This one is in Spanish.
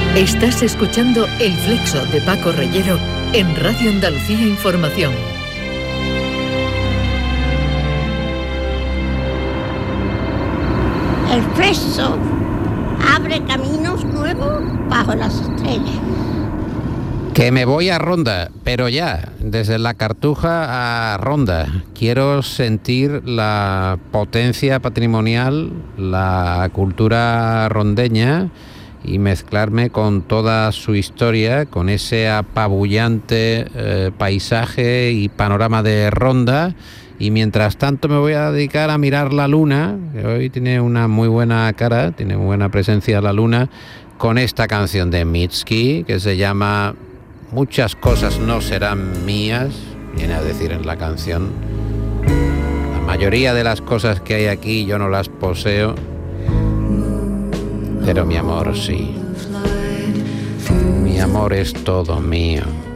Estás escuchando El Flexo de Paco Reyero en Radio Andalucía Información. El Flexo abre caminos nuevos bajo las estrellas. Que me voy a Ronda, pero ya, desde la Cartuja a Ronda. Quiero sentir la potencia patrimonial, la cultura rondeña y mezclarme con toda su historia, con ese apabullante paisaje y panorama de Ronda. Y mientras tanto me voy a dedicar a mirar la luna, que hoy tiene una muy buena cara, tiene muy buena presencia la luna, con esta canción de Mitski que se llama Muchas cosas no serán mías, viene a decir en la canción. La mayoría de las cosas que hay aquí yo no las poseo, pero mi amor sí. Mi amor es todo mío.